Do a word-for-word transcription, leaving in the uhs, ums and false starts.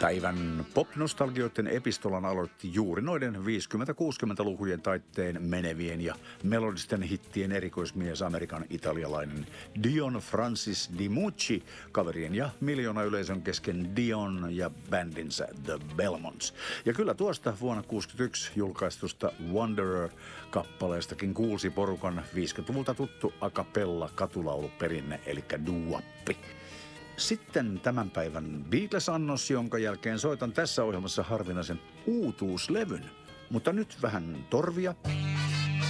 Päivän pop-nostalgioiden epistolan aloitti juuri noiden viisikymmentä-kuusikymmentälukujen taitteen menevien ja melodisten hittien erikoismies Amerikan italialainen Dion Francis Di Mucci kaverien ja miljoona yleisön kesken Dion ja bändinsä The Belmonts. Ja kyllä tuosta vuonna kuusikymmentäyksi julkaistusta Wanderer-kappaleestakin kuulsi porukan viisikymmentäluvulta tuttu a cappella katulauluperinne eli duappi. Sitten tämän päivän Beatles-annos, jonka jälkeen soitan tässä ohjelmassa harvinaisen uutuuslevyn. Mutta nyt vähän torvia.